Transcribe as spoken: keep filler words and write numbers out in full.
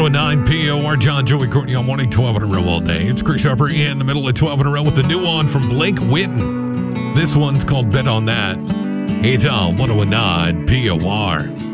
oh nine P O R, John, Joey, Courtney on morning, twelve in a row all day. It's Chris Harper in the middle of twelve in a row with the new one from Blake Whitten. This one's called Bet on That. It's on one oh nine P O R.